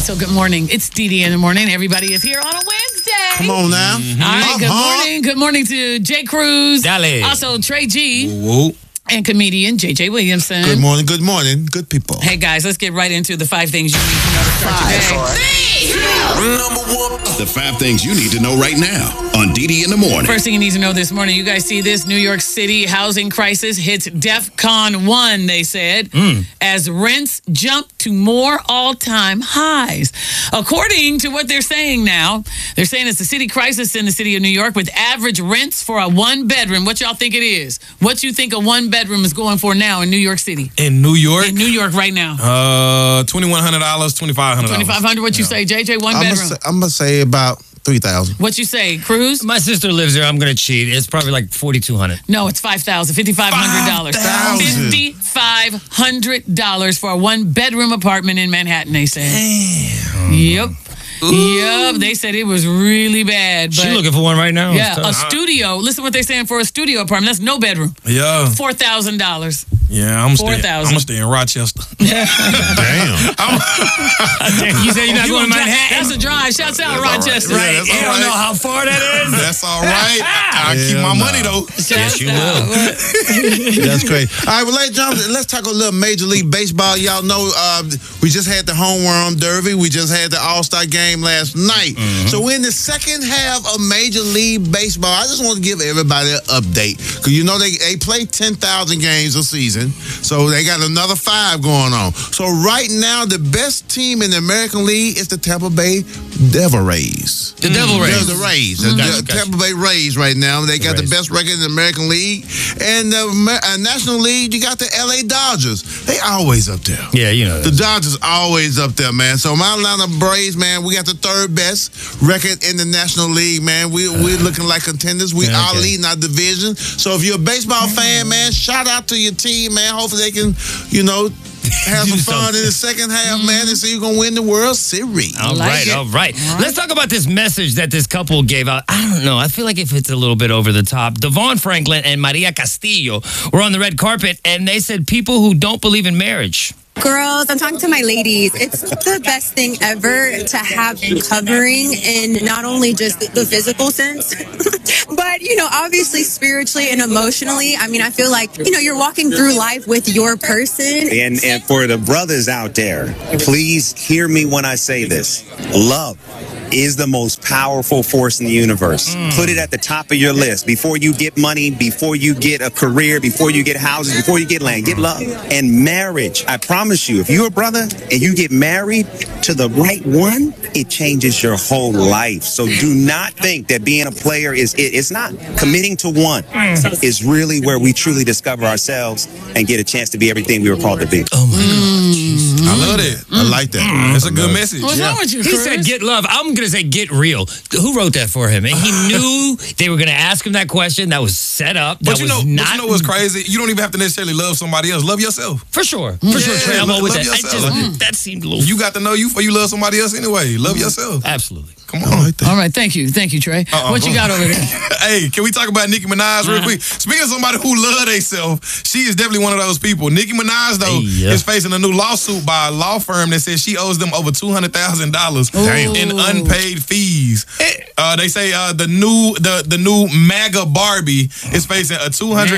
So good morning. It's Dee in the morning. Everybody is here on a Wednesday. Come on now. All right, good morning. Good morning to Jay Cruz. Dale. Also, Trey G. Whoa. And comedian J.J. Williamson. Good morning, good people. Hey, guys, let's get right into the 5 things you need to know to start your day. The 5 things you need to know right now on Dee in the morning. First thing you need to know this morning, you guys see this? New York City housing crisis hits DEFCON 1, they said, as rents jump to more all-time highs. According to what they're saying now, they're saying it's a city crisis in the city of New York with average rents for a 1-bedroom. What y'all think it is? What you think a 1-bedroom is going for now in New York City? In New York? In New York right now. $2,100, $2,500. $2,500. What you say, JJ? 1-bedroom. I'm gonna say about 3,000. What you say, Cruz? My sister lives there. I'm going to cheat. It's probably like $4,200. No, it's $5,000. $5,500. $5,500 for a 1-bedroom apartment in Manhattan, they said. Damn. Yep. Yep, they said it was really bad. But she looking for one right now? Yeah, a studio. Listen what they're saying for a studio apartment. That's no bedroom. Yeah. $4,000. Yeah, I'm $4,000. gonna stay in Rochester. Damn. You said you're not going to Manhattan? That's a drive. Shouts out Rochester. Right. You don't know how far that is? That's all right. I'll keep my money though. Yes, you will. That's great. All right, well, ladies and gentlemen, let's talk a little Major League Baseball. Y'all know we just had the home run derby. We just had the All-Star game last night. So we're in the second half of Major League Baseball. I just want to give everybody an update because you know they play 10,000 games a season, so they got another 5 going on. So right now, the best team in the American League is the Tampa Bay Devil Rays. The Devil Rays. The Rays. The Tampa Bay Rays right now. They got the best record in the American League. And the National League, you got the LA Dodgers. They always up there. Yeah, you know. The Dodgers always up there, man. So my Atlanta Braves, man, we got the 3rd best record in the National League, man. We're looking like contenders. We are leading our division. So if you're a baseball fan, man, shout out to your team, man. Hopefully they can, have some fun in the second half, man, and see who's going to win the World Series. All right. Let's talk about this message that this couple gave out. I don't know. I feel like if it's a little bit over the top. Devon Franklin and Maria Castillo were on the red carpet, and they said people who don't believe in marriage. Girls, I'm talking to my ladies. It's the best thing ever to have covering in not only just the physical sense, but, obviously spiritually and emotionally. I mean, I feel like, you're walking through life with your person. And for the brothers out there, please hear me when I say this. Love is the most powerful force in the universe. Put it at the top of your list. Before you get money, before you get a career, before you get houses, before you get land, get love. And marriage, I promise you, if you're a brother and you get married to the right one, it changes your whole life. So do not think that being a player is it. It's not. Committing to one is really where we truly discover ourselves and get a chance to be everything we were called to be. Oh, my God. I love that. I like that. That's a good message. What's wrong with you, He Chris? said get love. I'm going to say get real. Who wrote that for him? And he knew they were going to ask him that question. That was set up. But you know what's crazy? You don't even have to necessarily love somebody else. Love yourself. For sure. For sure, Trey. I'm with that. That seemed a little... You got to know you before you love somebody else anyway. Love yourself. Absolutely. Come on. All right, thank you, Trey. What you got over there? Hey, can we talk about Nicki Minaj real quick? Speaking of somebody who love themselves, she is definitely one of those people. Nicki Minaj, though, is facing a new lawsuit by a law firm that says she owes them over $200,000 in unpaid fees. They say the new MAGA Barbie is facing a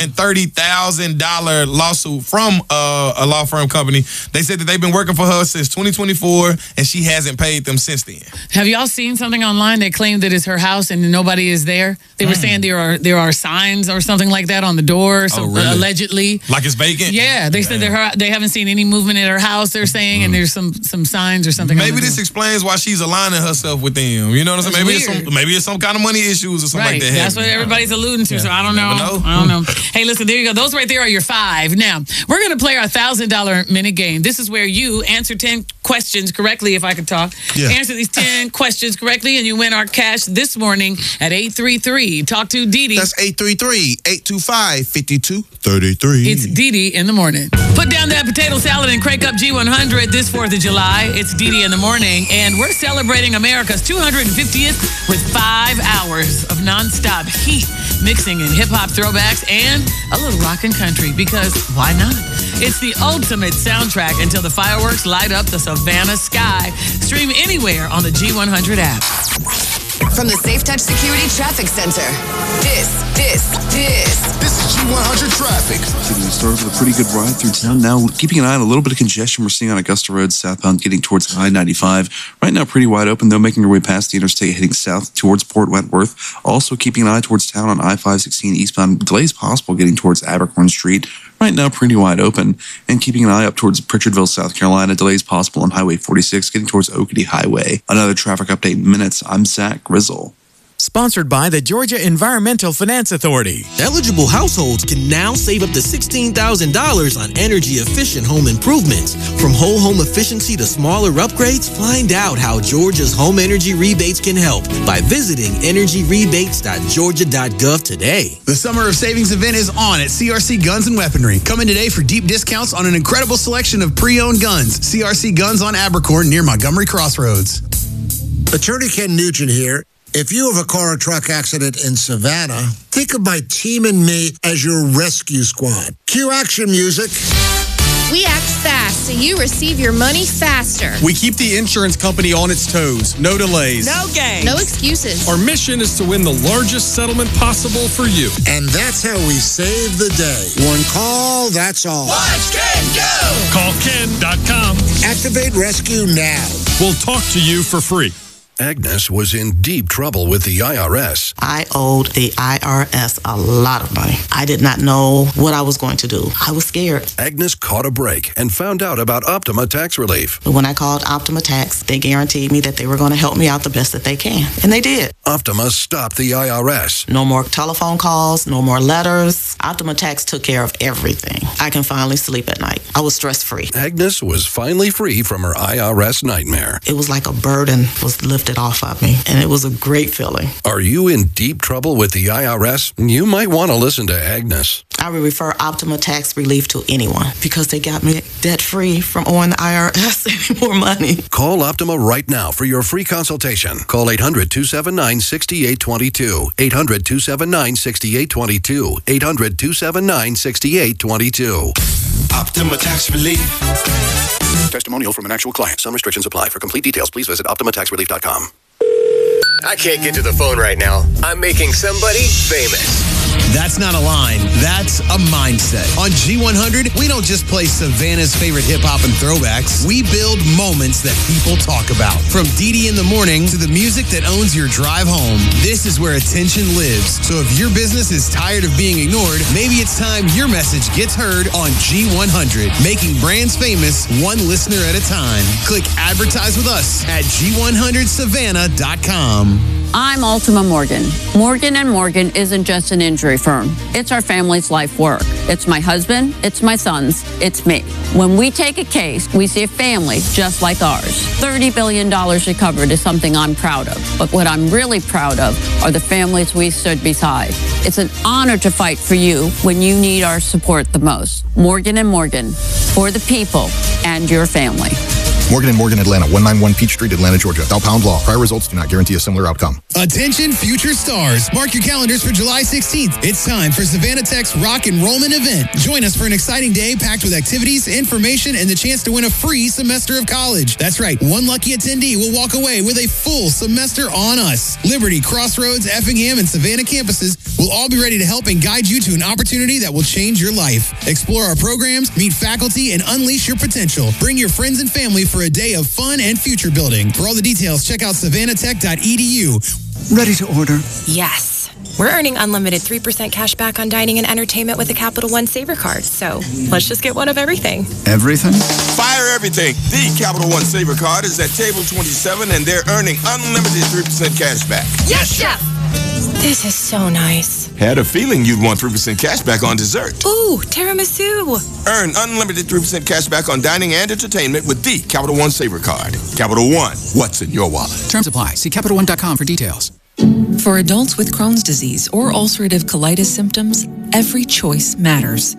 $230,000 lawsuit from a law firm company. They said that they've been working for her since 2024, and she hasn't paid them since then. Have y'all seen something online that claimed that it's her house and nobody is there? They were saying there are signs or something like that on the door, really? Allegedly. Like it's vacant? Yeah, they said they haven't seen any movement at her house, they're saying, and there's some signs or something. Maybe this explains why she's aligning herself with them. You know what I'm saying? Maybe it's some kind of money issues or something like that. That's what everybody's alluding to, so I don't know. I don't know. Hey, listen, there you go. Those right there are your 5. Now, we're going to play our $1,000 minute game. This is where you answer 10 questions correctly, if I could talk. Yeah. Answer these 10 questions correctly, and you win our cash this morning at 833. Talk to Dee Dee. That's 833-825-5233. It's Dee Dee in the morning. Put down that potato salad and crank up G100 this 4th of July. It's Dee Dee in the morning, and we're celebrating America's 250th with 5 hours of nonstop heat, mixing in hip-hop throwbacks and a little rock and country, because why not? It's the ultimate soundtrack until the fireworks light up the Savannah sky. Stream anywhere on the G100 app. From the Safe Touch Security Traffic Center, this This is G100 Traffic. We started with a pretty good ride through town. Now, keeping an eye on a little bit of congestion we're seeing on Augusta Road southbound getting towards I-95. Right now, pretty wide open, though, making your way past the interstate heading south towards Port Wentworth. Also keeping an eye towards town on I-516 eastbound. Delays possible getting towards Abercorn Street. Right now, pretty wide open. And keeping an eye up towards Pritchardville, South Carolina. Delays possible on Highway 46 getting towards Oakady Highway. Another traffic update in minutes. I'm Zach Grizzle. Sponsored by the Georgia Environmental Finance Authority. Eligible households can now save up to $16,000 on energy-efficient home improvements. From whole home efficiency to smaller upgrades, find out how Georgia's home energy rebates can help by visiting energyrebates.georgia.gov today. The Summer of Savings event is on at CRC Guns and Weaponry. Come in today for deep discounts on an incredible selection of pre-owned guns. CRC Guns on Abercorn near Montgomery Crossroads. Attorney Ken Nugent here. If you have a car or truck accident in Savannah, think of my team and me as your rescue squad. Cue action music. We act fast so you receive your money faster. We keep the insurance company on its toes. No delays. No games. No excuses. Our mission is to win the largest settlement possible for you. And that's how we save the day. One call, that's all. Watch Ken go! Call Ken.com. Activate rescue now. We'll talk to you for free. Agnes was in deep trouble with the IRS. I owed the IRS a lot of money. I did not know what I was going to do. I was scared. Agnes caught a break and found out about Optima Tax Relief. When I called Optima Tax, they guaranteed me that they were going to help me out the best that they can. And they did. Optima stopped the IRS. No more telephone calls, no more letters. Optima Tax took care of everything. I can finally sleep at night. I was stress-free. Agnes was finally free from her IRS nightmare. It was like a burden was lifted off of me, and it was a great feeling. Are you in deep trouble with the IRS? You might want to listen to Agnes. I would refer Optima Tax Relief to anyone because they got me debt-free from owing the IRS any more money. Call Optima right now for your free consultation. Call 800-279-6822. 800-279-6822. 800-279-6822. Optima Tax Relief. Testimonial from an actual client. Some restrictions apply. For complete details, please visit OptimaTaxRelief.com. I can't get to the phone right now. I'm making somebody famous. That's not a line. That's a mindset. On G100, we don't just play Savannah's favorite hip-hop and throwbacks. We build moments that people talk about. From Dee Dee in the morning to the music that owns your drive home. This is where attention lives. So if your business is tired of being ignored, maybe it's time your message gets heard on G100. Making brands famous one listener at a time. Click advertise with us at G100Savannah.com. I'm Ultima Morgan. Morgan & Morgan isn't just an injury firm. It's our family's life work. It's my husband, it's my sons, it's me. When we take a case, we see a family just like ours. $30 billion recovered is something I'm proud of. But what I'm really proud of are the families we stood beside. It's an honor to fight for you when you need our support the most. Morgan & Morgan, for the people and your family. Morgan & Morgan, Atlanta, 191 Peach Street, Atlanta, Georgia. Thou pound law. Prior results do not guarantee a similar outcome. Attention, future stars. Mark your calendars for July 16th. It's time for Savannah Tech's Rock Enrollment event. Join us for an exciting day packed with activities, information, and the chance to win a free semester of college. That's right. One lucky attendee will walk away with a full semester on us. Liberty, Crossroads, Effingham, and Savannah campuses will all be ready to help and guide you to an opportunity that will change your life. Explore our programs, meet faculty, and unleash your potential. Bring your friends and family for a day of fun and future building. For all the details, check out savannatech.edu. Ready to order? Yes. We're earning unlimited 3% cash back on dining and entertainment with a Capital One Saver card. So let's just get one of everything. Everything? Fire everything. The Capital One Saver card is at table 27 and they're earning unlimited 3% cash back. Yes, Chef! This is so nice. Had a feeling you'd want 3% cash back on dessert. Ooh, tiramisu. Earn unlimited 3% cash back on dining and entertainment with the Capital One Saver card. Capital One, what's in your wallet? Terms apply. See CapitalOne.com for details. For adults with Crohn's disease or ulcerative colitis symptoms, every choice matters.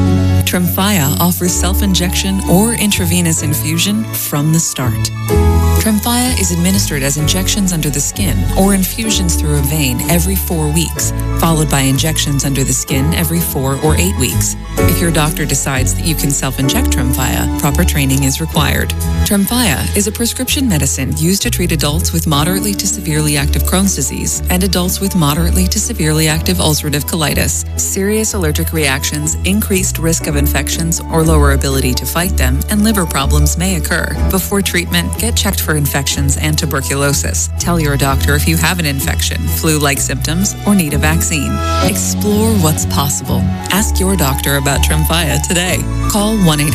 Tremfya offers self-injection or intravenous infusion from the start. Tremfya is administered as injections under the skin or infusions through a vein every 4 weeks, followed by injections under the skin every 4 or 8 weeks. If your doctor decides that you can self-inject Tremfya, proper training is required. Tremfya is a prescription medicine used to treat adults with moderately to severely active Crohn's disease and adults with moderately to severely active ulcerative colitis. Serious allergic reactions, increased risk of infections or lower ability to fight them, and liver problems may occur. Before treatment, get checked for infections and tuberculosis. Tell your doctor if you have an infection, flu-like symptoms, or need a vaccine. Explore what's possible. Ask your doctor about Tremfya today. Call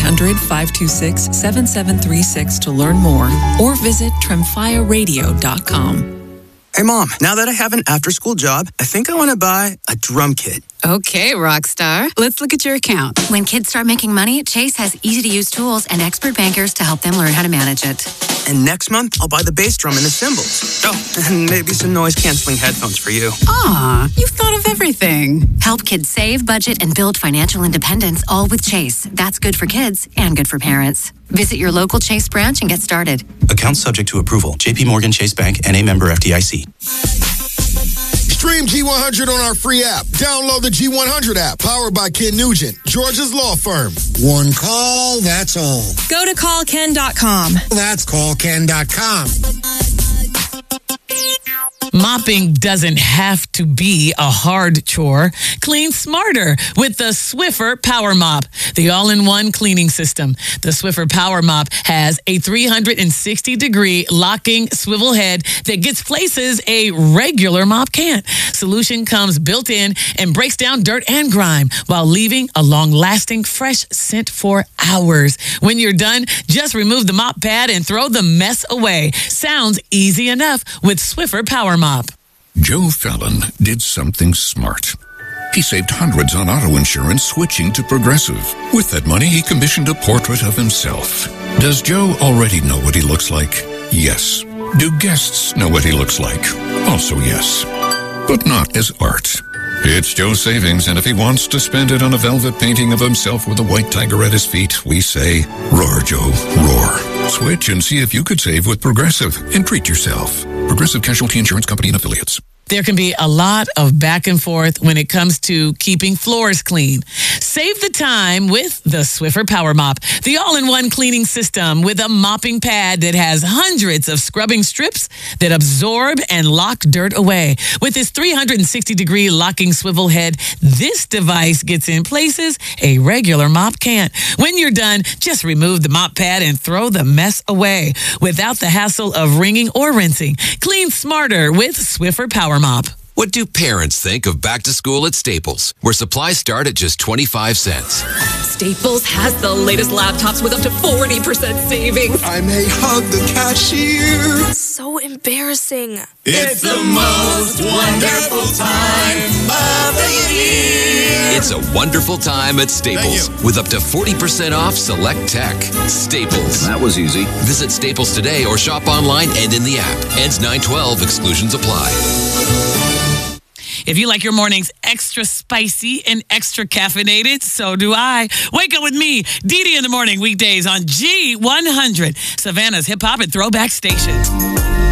1-800-526-7736 to learn more or visit tremfyaradio.com. Hey, Mom, now that I have an after-school job, I think I want to buy a drum kit. Okay, Rockstar. Let's look at your account. When kids start making money, Chase has easy-to-use tools and expert bankers to help them learn how to manage it. And next month, I'll buy the bass drum and the cymbals. Oh, and maybe some noise-canceling headphones for you. Aw, you've thought of everything. Help kids save, budget, and build financial independence, all with Chase. That's good for kids and good for parents. Visit your local Chase branch and get started. Account subject to approval. J.P. Morgan Chase Bank, N.A. member FDIC. Stream G100 on our free app. Download the G100 app, powered by Ken Nugent, Georgia's law firm. One call, that's all. Go to callken.com. That's callken.com. Mopping doesn't have to be a hard chore. Clean smarter with the Swiffer Power Mop, the all-in-one cleaning system. The Swiffer Power Mop has a 360-degree locking swivel head that gets places a regular mop can't. Solution comes built in and breaks down dirt and grime while leaving a long-lasting fresh scent for hours. When you're done, just remove the mop pad and throw the mess away. Sounds easy enough with Swiffer Power Mop. Joe Fallon did something smart. He saved hundreds on auto insurance switching to Progressive. With that money, he commissioned a portrait of himself. Does Joe already know what he looks like? Yes. Do guests know what he looks like? Also yes. But not as art. It's Joe's savings, and if he wants to spend it on a velvet painting of himself with a white tiger at his feet, we say, roar, Joe, roar. Switch and see if you could save with Progressive and treat yourself. Progressive Casualty Insurance Company and Affiliates. There can be a lot of back and forth when it comes to keeping floors clean. Save the time with the Swiffer Power Mop, the all-in-one cleaning system with a mopping pad that has hundreds of scrubbing strips that absorb and lock dirt away. With its 360-degree locking swivel head, this device gets in places a regular mop can't. When you're done, just remove the mop pad and throw the mess away without the hassle of wringing or rinsing. Clean smarter with Swiffer Power Mop. What do parents think of back to school at Staples, where supplies start at just 25 cents? Staples has the latest laptops with up to 40% savings. I may hug the cashier. So embarrassing. It's the most wonderful time of the year. It's a wonderful time at Staples with up to 40% off select tech. Staples. That was easy. Visit Staples today or shop online and in the app. Ends 9/12. Exclusions apply. If you like your mornings extra spicy and extra caffeinated, so do I. Wake up with me, Dee Dee in the morning, weekdays on G100, Savannah's hip hop and throwback station.